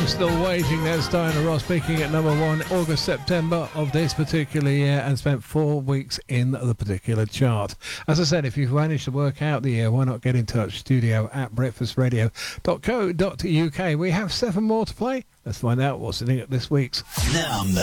Still Waiting. That's Diana Ross speaking at number 1 August, September of this particular year, and spent 4 weeks in the particular chart. As I said, if you've managed to work out the year, why not get in touch? studio@breakfastradio.co.uk. We have 7 more to play. Let's find out what's in it this week's. Now